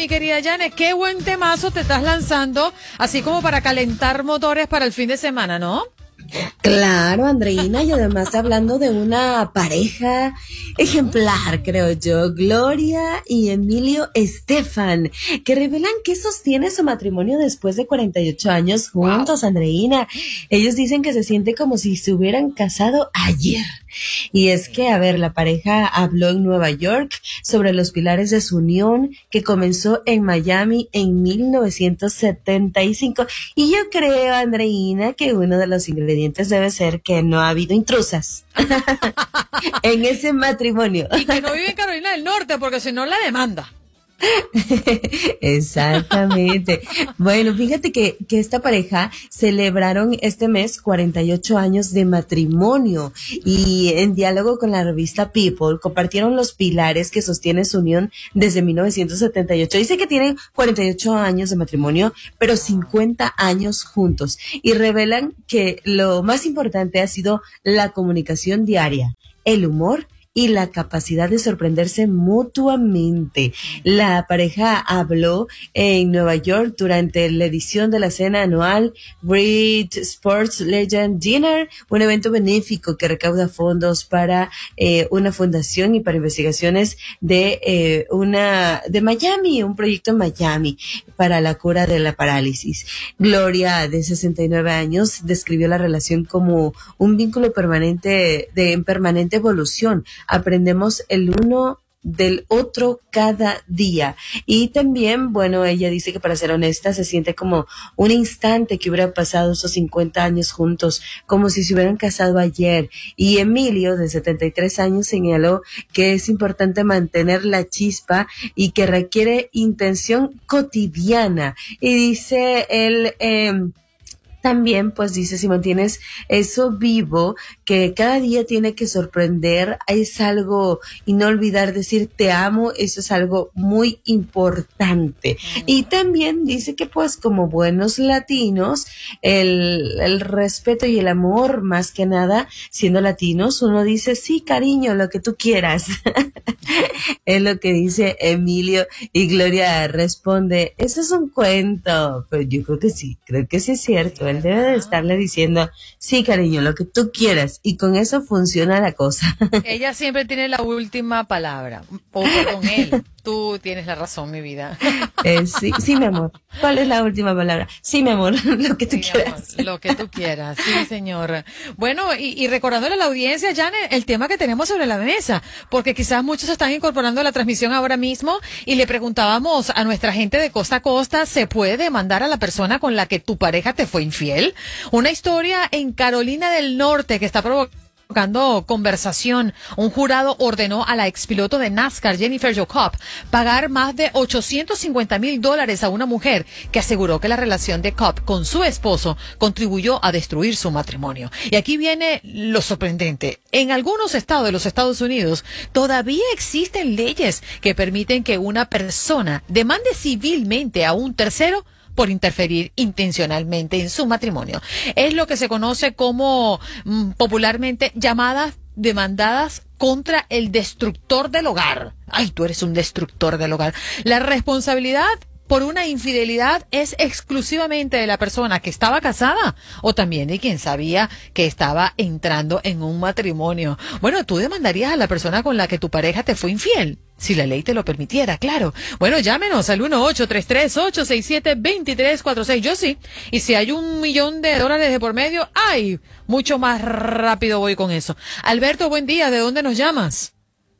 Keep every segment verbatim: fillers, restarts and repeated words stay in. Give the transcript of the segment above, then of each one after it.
mi querida Janet, qué buen temazo te estás lanzando, así como para calentar motores para el fin de semana, ¿no? Claro, Andreina, y además hablando de una pareja ejemplar, creo yo, Gloria y Emilio Estefan, que revelan que sostiene su matrimonio después de cuarenta y ocho años juntos, wow. Andreina. Ellos dicen que se siente como si se hubieran casado ayer. Y es que, a ver, la pareja habló en Nueva York sobre los pilares de su unión que comenzó en Miami en mil novecientos setenta y cinco. Y yo creo, Andreina, que uno de los ingredientes debe ser que no ha habido intrusas en ese matrimonio. Y que no vive en Carolina del Norte, porque si no la demanda. Exactamente. Bueno, fíjate que, que esta pareja celebraron este mes cuarenta y ocho años de matrimonio y en diálogo con la revista People compartieron los pilares que sostienen su unión desde mil novecientos setenta y ocho. Dice que tienen cuarenta y ocho años de matrimonio, pero cincuenta años juntos, y revelan que lo más importante ha sido la comunicación diaria, el humor y la capacidad de sorprenderse mutuamente. La pareja habló en Nueva York durante la edición de la cena anual Brit Sports Legend Dinner, un evento benéfico que recauda fondos para eh, una fundación y para investigaciones de eh, una de Miami, un proyecto en Miami para la cura de la parálisis. Gloria, de sesenta y nueve años, describió la relación como un vínculo permanente de en permanente evolución. Aprendemos el uno del otro cada día. Y también, bueno, ella dice que, para ser honesta, se siente como un instante que hubiera pasado esos cincuenta años juntos, como si se hubieran casado ayer. Y Emilio, de setenta y tres años, señaló que es importante mantener la chispa y que requiere intención cotidiana. Y dice él, eh, también, pues dice, si mantienes eso vivo, que cada día tiene que sorprender, es algo, y no olvidar decir te amo, eso es algo muy importante. Mm. Y también dice que, pues, como buenos latinos, el, el respeto y el amor, más que nada, siendo latinos, uno dice, sí, cariño, lo que tú quieras. Es lo que dice Emilio, y Gloria responde, eso es un cuento. Pero yo creo que sí, creo que sí es cierto. Él debe de estarle diciendo, sí, cariño, lo que tú quieras, y con eso funciona la cosa. Ella siempre tiene la última palabra, o con él. Tú tienes la razón, mi vida. Eh, sí, sí, mi amor. ¿Cuál es la última palabra? Sí, mi amor, lo que tú sí, quieras. Amor, lo que tú quieras, sí, señor. Bueno, y, y recordándole a la audiencia, Janet, el tema que tenemos sobre la mesa, porque quizás muchos están incorporando a la transmisión ahora mismo, y le preguntábamos a nuestra gente de costa a costa, ¿se puede demandar a la persona con la que tu pareja te fue infiel? Una historia en Carolina del Norte que está provocando provocando conversación. Un jurado ordenó a la expiloto de NASCAR, Jennifer Jacob, pagar más de ochocientos cincuenta mil dólares a una mujer que aseguró que la relación de Cobb con su esposo contribuyó a destruir su matrimonio. Y aquí viene lo sorprendente. En algunos estados de los Estados Unidos todavía existen leyes que permiten que una persona demande civilmente a un tercero por interferir intencionalmente en su matrimonio. Es lo que se conoce como mm, popularmente llamadas demandadas contra el destructor del hogar. Ay, tú eres un destructor del hogar. La responsabilidad por una infidelidad es exclusivamente de la persona que estaba casada o también de quien sabía que estaba entrando en un matrimonio. Bueno, tú demandarías a la persona con la que tu pareja te fue infiel, si la ley te lo permitiera, claro. Bueno, llámenos al uno ocho tres tres, ocho seis siete, dos tres cuatro seis. Yo sí. Y si hay un millón de dólares de por medio, ¡ay! Mucho más rápido voy con eso. Alberto, buen día. ¿De dónde nos llamas?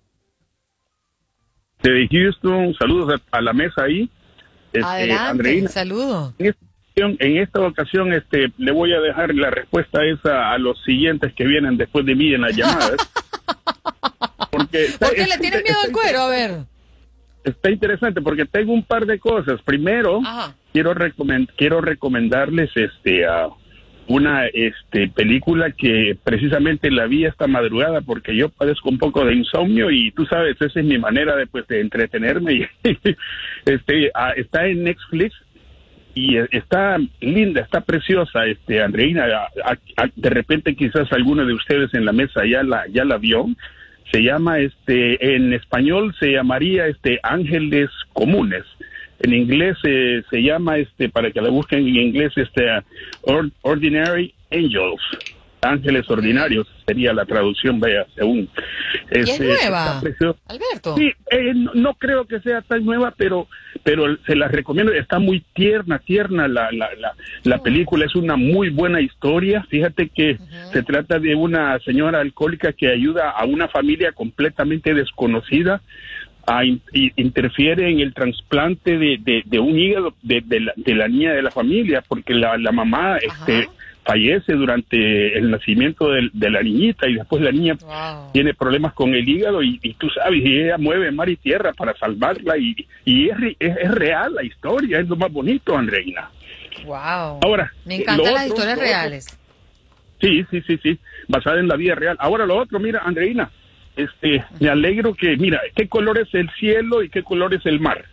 De Houston. Saludos a la mesa ahí. Este, Adelante, Andreina, saludo. En esta, ocasión, en esta ocasión este, le voy a dejar la respuesta esa a los siguientes que vienen después de mí en las llamadas. Porque está, ¿Por qué le está, tienen miedo al cuero? A ver. Está interesante porque tengo un par de cosas. Primero, Ajá. quiero recomend, quiero recomendarles este a uh, una este película que precisamente la vi esta madrugada porque yo padezco un poco de insomnio y tú sabes, esa es mi manera de pues de entretenerme y este uh, está en Netflix y está linda, está preciosa, este Andreina, a, a, a, de repente quizás alguno de ustedes en la mesa ya la ya la vio. Se llama este en español se llamaría este Ángeles Comunes. en inglés eh, se llama, este, para que la busquen en inglés, este, Or- Ordinary Angels, Ángeles Ordinarios, sería la traducción, vaya, según. ¿Y es Este, nueva, está precioso. Alberto? Sí, eh, no, no creo que sea tan nueva, pero pero se la recomiendo. Está muy tierna, tierna la la, la, la película. Es una muy buena historia. Fíjate que uh-huh. se trata de una señora alcohólica que ayuda a una familia completamente desconocida. A in, interfiere en el trasplante de, de, de un hígado de, de, la, de la niña de la familia, porque la, la mamá este, fallece durante el nacimiento de, de la niñita y después la niña wow. tiene problemas con el hígado y, y tú sabes, y ella mueve mar y tierra para salvarla y, y es, es, es real la historia, es lo más bonito, Andreina. Wow. Ahora, me encantan las otro, historias reales. Otro, sí, sí, sí, sí, basada en la vida real. Ahora lo otro, mira, Andreina, este, me alegro que, mira, ¿qué color es el cielo y qué color es el mar?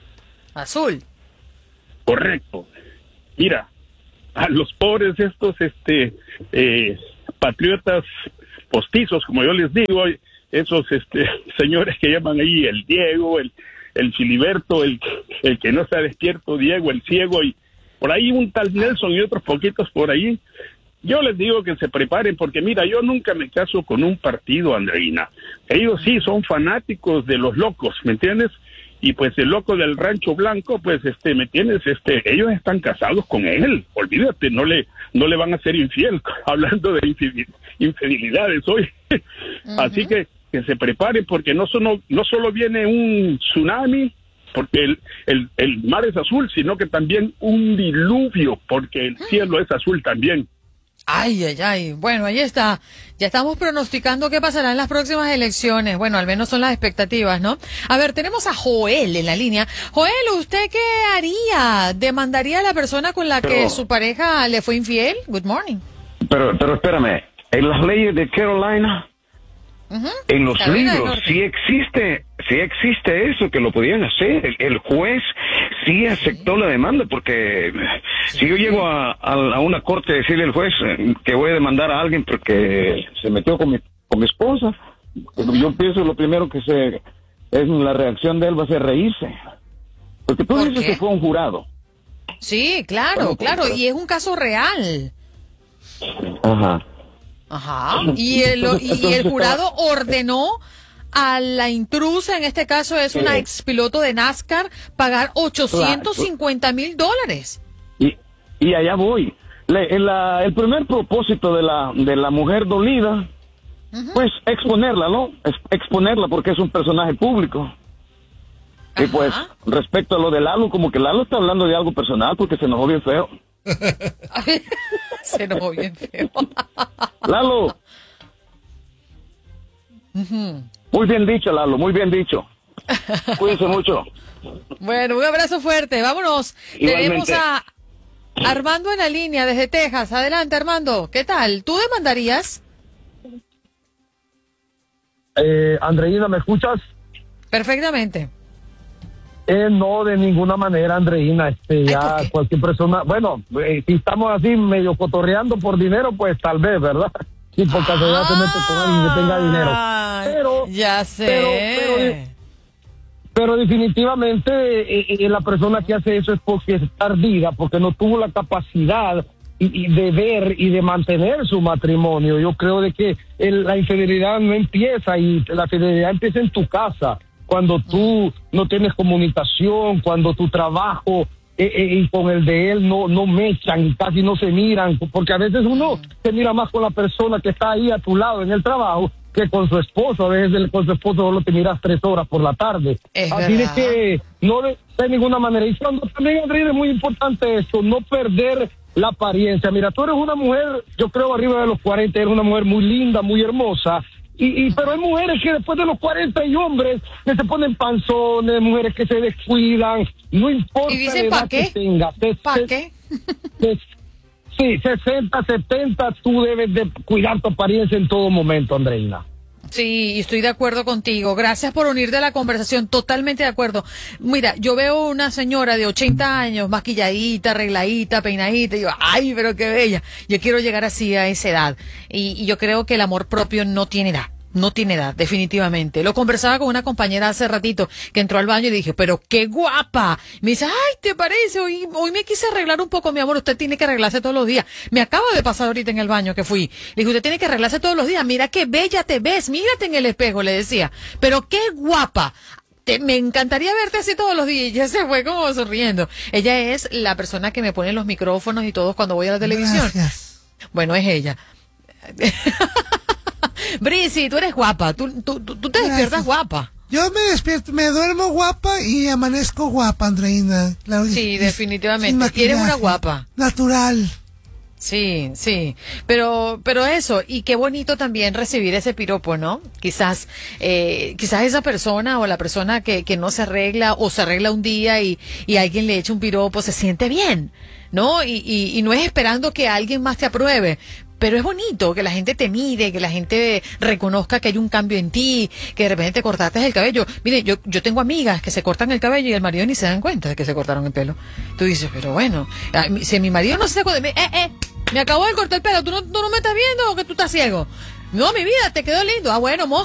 Azul. Correcto. Mira, a los pobres estos, este, eh, patriotas postizos, como yo les digo, esos, este, señores que llaman ahí el Diego, el, el Filiberto, el, el que no está despierto, Diego, el ciego, y por ahí un tal Nelson y otros poquitos por ahí. Yo les digo que se preparen, porque mira, yo nunca me caso con un partido, Andreina. Ellos sí son fanáticos de los locos, ¿me entiendes? Y pues el loco del Rancho Blanco, pues, este, ¿me entiendes? Este, ellos están casados con él. Olvídate, no le, no le van a ser infiel, hablando de infidel, infidelidades hoy. Uh-huh. Así que que se preparen, porque no solo, no solo viene un tsunami, porque el, el, el mar es azul, sino que también un diluvio, porque el cielo es azul también. Ay, ay, ay. Bueno, ahí está. Ya estamos pronosticando qué pasará en las próximas elecciones. Bueno, al menos son las expectativas, ¿no? A ver, tenemos a Joel en la línea. Joel, ¿usted qué haría? ¿Demandaría a la persona con la pero, que su pareja le fue infiel? Good morning. Pero, pero espérame. En las leyes de Carolina, uh-huh. en los Carolina libros, sí existe, sí existe eso, que lo podían hacer. El, el juez sí aceptó sí. la demanda, porque sí. si yo llego a, a, a una corte a decirle al juez que voy a demandar a alguien porque se metió con mi, con mi esposa, uh-huh. yo pienso lo primero que se es la reacción de él va a ser reírse. Porque tú ¿Por dices qué? que fue un jurado. Sí, claro, bueno, claro, pero... y es un caso real. Ajá. Ajá, y el, y el jurado ordenó a la intrusa, en este caso es una ex piloto de NASCAR, pagar ochocientos cincuenta mil dólares. Y, y allá voy. Le, la, el primer propósito de la, de la mujer dolida, uh-huh. pues exponerla, ¿no? Exponerla porque es un personaje público. Ajá. Y pues respecto a lo de Lalo, como que Lalo está hablando de algo personal porque se enojó bien feo. Se enojó bien feo. Lalo. Uh-huh. Muy bien dicho, Lalo, muy bien dicho. Cuídense mucho. Bueno, un abrazo fuerte. Vámonos. Igualmente. Tenemos a Armando en la línea desde Texas. Adelante, Armando. ¿Qué tal? ¿Tú demandarías? Eh, Andreina, ¿me escuchas? Perfectamente. Eh, no, de ninguna manera, Andreina. Este, ya cualquier persona, bueno, eh, si estamos así medio cotorreando por dinero, pues tal vez, ¿verdad? Si por casualidad te metes con alguien que tenga dinero. Pero, ya sé. Pero, pero, pero definitivamente eh, eh, la persona que hace eso es porque es tardía, porque no tuvo la capacidad y, y de ver y de mantener su matrimonio. Yo creo de que el, la infidelidad no empieza, y la fidelidad empieza en tu casa. Cuando tú no tienes comunicación, cuando tu trabajo eh, eh, y con el de él no no mechan y casi no se miran, porque a veces uno se mira más con la persona que está ahí a tu lado en el trabajo que con su esposo. A veces con su esposo solo te miras tres horas por la tarde. Es Así verdad. de que no de, de ninguna manera. Y cuando también, Andrés, es muy importante esto, no perder la apariencia. Mira, tú eres una mujer, yo creo arriba de los cuarenta, eres una mujer muy linda, muy hermosa. Y, y pero hay mujeres que después de los cuarenta hay hombres que se ponen panzones, mujeres que se descuidan, no importa ¿Y dicen la edad pa' qué? que tengas. ¿Para qué? Sí, sesenta, setenta, tú debes de cuidar tu apariencia en todo momento, Andreina. Sí, estoy de acuerdo contigo. Gracias por unirte a la conversación, totalmente de acuerdo. Mira, yo veo una señora de ochenta años, maquilladita, arregladita, peinadita, y digo, ay, pero qué bella. Yo quiero llegar así a esa edad. Y, y yo creo que el amor propio no tiene edad. No tiene edad, definitivamente. Lo conversaba con una compañera hace ratito que entró al baño y dije, pero qué guapa. Me dice, ay, ¿te parece? Hoy, hoy me quise arreglar un poco, mi amor. Usted tiene que arreglarse todos los días. Me acaba de pasar ahorita en el baño que fui. Le dije, usted tiene que arreglarse todos los días. Mira qué bella te ves. Mírate en el espejo, le decía. Pero qué guapa. Te, me encantaría verte así todos los días. Y ya se fue como sonriendo. Ella es la persona que me pone los micrófonos y todo cuando voy a la televisión. Gracias. Bueno, es ella. Brisi, tú eres guapa, tú, tú, tú, tú te Gracias. despiertas guapa. Yo me despierto, me duermo guapa y amanezco guapa, Andreina. Claro, Sí, es- definitivamente. sin Eres una maquillaje. guapa. Natural. Sí, sí, pero, pero eso, y qué bonito también recibir ese piropo, ¿no? Quizás, eh, quizás esa persona o la persona que, que no se arregla o se arregla un día y, y alguien le echa un piropo, se siente bien, ¿no? Y, y, y no es esperando que alguien más te apruebe. Pero es bonito que la gente te mire, que la gente reconozca que hay un cambio en ti, que de repente te cortaste el cabello. Mire, yo, yo tengo amigas que se cortan el cabello y el marido ni se dan cuenta de que se cortaron el pelo. Tú dices, pero bueno, si mi marido no se da cuenta, eh, eh, me acabo de cortar el pelo, ¿tú no, tú no me estás viendo o que tú estás ciego? No, mi vida, te quedó lindo. Ah, bueno, mo